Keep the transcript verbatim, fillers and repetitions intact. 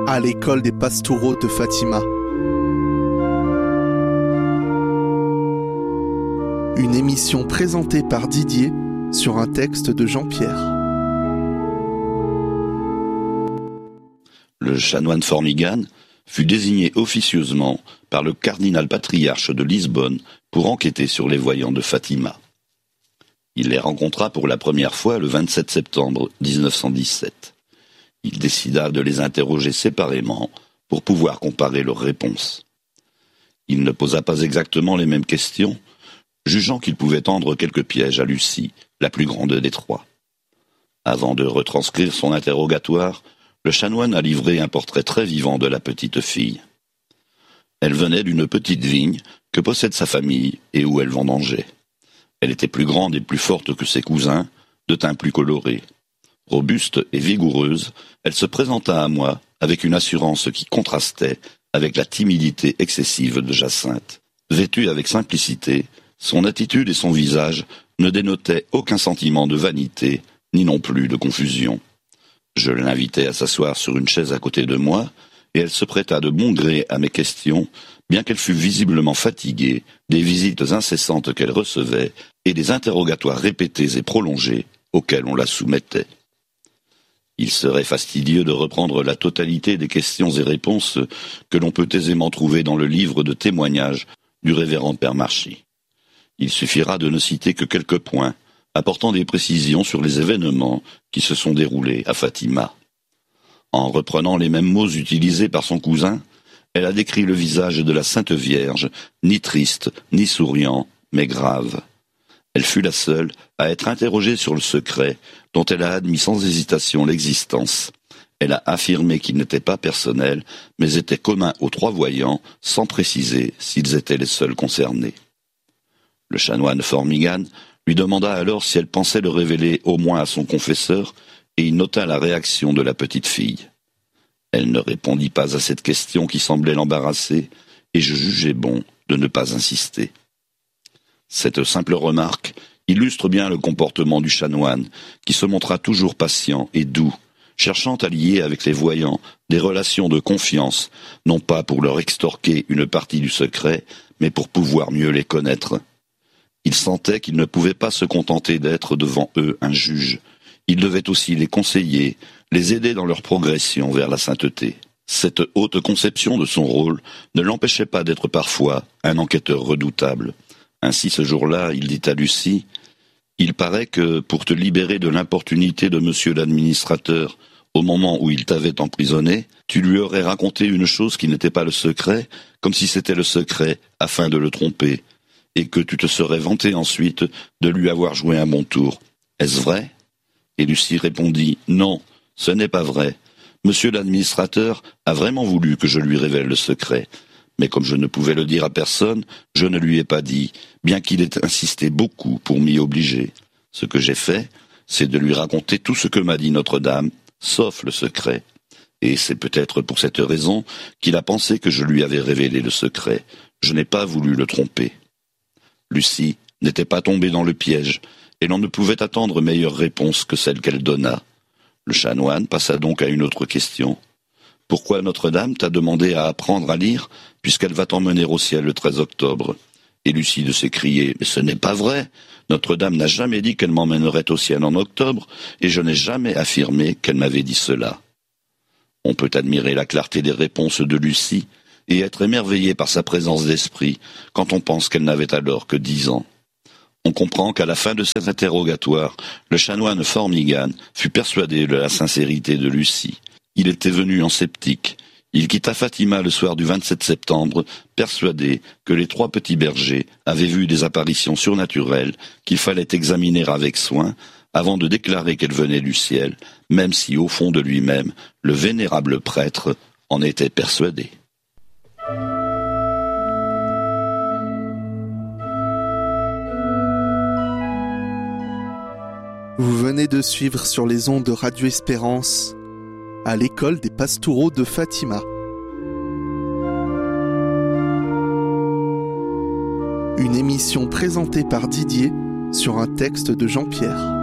à l'école des Pastoureaux de Fatima. Une émission présentée par Didier sur un texte de Jean-Pierre. Le chanoine Formigane fut désigné officieusement par le cardinal patriarche de Lisbonne pour enquêter sur les voyants de Fatima. Il les rencontra pour la première fois le vingt-sept septembre mille neuf cent dix-sept. Il décida de les interroger séparément pour pouvoir comparer leurs réponses. Il ne posa pas exactement les mêmes questions, jugeant qu'il pouvait tendre quelques pièges à Lucie, la plus grande des trois. Avant de retranscrire son interrogatoire, le chanoine a livré un portrait très vivant de la petite fille. Elle venait d'une petite vigne que possède sa famille et où elle vendangeait. Elle était plus grande et plus forte que ses cousins, de teint plus coloré. Robuste et vigoureuse, elle se présenta à moi avec une assurance qui contrastait avec la timidité excessive de Jacinthe. Vêtue avec simplicité, son attitude et son visage ne dénotaient aucun sentiment de vanité, ni non plus de confusion. Je l'invitai à s'asseoir sur une chaise à côté de moi, et elle se prêta de bon gré à mes questions, bien qu'elle fût visiblement fatiguée des visites incessantes qu'elle recevait et des interrogatoires répétés et prolongés auxquels on la soumettait. Il serait fastidieux de reprendre la totalité des questions et réponses que l'on peut aisément trouver dans le livre de témoignages du révérend Père Marchi. Il suffira de ne citer que quelques points, apportant des précisions sur les événements qui se sont déroulés à Fatima. En reprenant les mêmes mots utilisés par son cousin, elle a décrit le visage de la Sainte Vierge, ni triste, ni souriant, mais grave. Elle fut la seule à être interrogée sur le secret, dont elle a admis sans hésitation l'existence. Elle a affirmé qu'il n'était pas personnel, mais était commun aux trois voyants, sans préciser s'ils étaient les seuls concernés. Le chanoine Formigane lui demanda alors si elle pensait le révéler au moins à son confesseur, et il nota la réaction de la petite fille. Elle ne répondit pas à cette question qui semblait l'embarrasser, et je jugeai bon de ne pas insister. Cette simple remarque illustre bien le comportement du chanoine, qui se montra toujours patient et doux, cherchant à lier avec les voyants des relations de confiance, non pas pour leur extorquer une partie du secret, mais pour pouvoir mieux les connaître. Il sentait qu'il ne pouvait pas se contenter d'être devant eux un juge. Il devait aussi les conseiller, les aider dans leur progression vers la sainteté. Cette haute conception de son rôle ne l'empêchait pas d'être parfois un enquêteur redoutable. Ainsi, ce jour-là, il dit à Lucie « Il paraît que, pour te libérer de l'importunité de monsieur l'administrateur, au moment où il t'avait emprisonné, tu lui aurais raconté une chose qui n'était pas le secret, comme si c'était le secret, afin de le tromper, et que tu te serais vanté ensuite de lui avoir joué un bon tour. Est-ce vrai ?» Et Lucie répondit « Non, ce n'est pas vrai. Monsieur l'administrateur a vraiment voulu que je lui révèle le secret. Mais comme je ne pouvais le dire à personne, je ne lui ai pas dit, bien qu'il ait insisté beaucoup pour m'y obliger. Ce que j'ai fait, c'est de lui raconter tout ce que m'a dit Notre-Dame, sauf le secret. Et c'est peut-être pour cette raison qu'il a pensé que je lui avais révélé le secret. Je n'ai pas voulu le tromper. » Lucie n'était pas tombée dans le piège, et l'on ne pouvait attendre meilleure réponse que celle qu'elle donna. Le chanoine passa donc à une autre question. « Pourquoi Notre-Dame t'a demandé à apprendre à lire, puisqu'elle va t'emmener au ciel le treize octobre ?» Et Lucie de s'écrier « Mais ce n'est pas vrai. Notre-Dame n'a jamais dit qu'elle m'emmènerait au ciel en octobre, et je n'ai jamais affirmé qu'elle m'avait dit cela. » On peut admirer la clarté des réponses de Lucie, et être émerveillé par sa présence d'esprit, quand on pense qu'elle n'avait alors que dix ans. On comprend qu'à la fin de cet interrogatoire, le chanoine Formigane fut persuadé de la sincérité de Lucie. Il était venu en sceptique. Il quitta Fatima le soir du vingt-sept septembre, persuadé que les trois petits bergers avaient vu des apparitions surnaturelles qu'il fallait examiner avec soin avant de déclarer qu'elles venaient du ciel, même si au fond de lui-même, le vénérable prêtre en était persuadé. Vous venez de suivre sur les ondes de Radio Espérance à l'école des Pastoureaux de Fatima. Une émission présentée par Didier sur un texte de Jean-Pierre.